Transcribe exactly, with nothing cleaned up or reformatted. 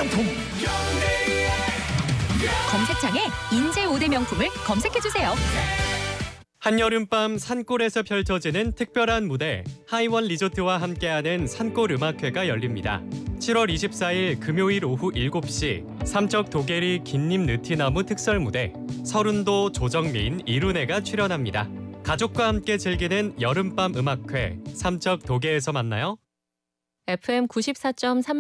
한통. 검색창에 인제 오 대 명품을 검색해주세요. 한여름밤 산골에서 펼쳐지는 특별한 무대 하이원 리조트와 함께하는 산골 음악회가 열립니다. 칠월 이십사일 금요일 오후 일곱 시 삼척 도계리 긴잎 느티나무 특설 무대 서른도 조정민 이룬혜가 출연합니다. 가족과 함께 즐기는 여름밤 음악회 삼척 도계에서 만나요. 에프엠 구십사 점 삼